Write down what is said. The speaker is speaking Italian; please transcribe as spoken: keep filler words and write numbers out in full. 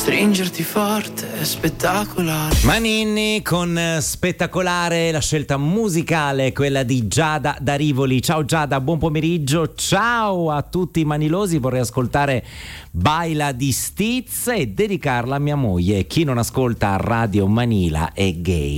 stringerti forte è spettacolare. Maninni con Spettacolare, la scelta musicale, quella di Giada da Rivoli. Ciao Giada, buon pomeriggio, ciao a tutti i manilosi. Vorrei ascoltare Baila di Stiz e dedicarla a mia moglie. Chi non ascolta Radio Manila è gay.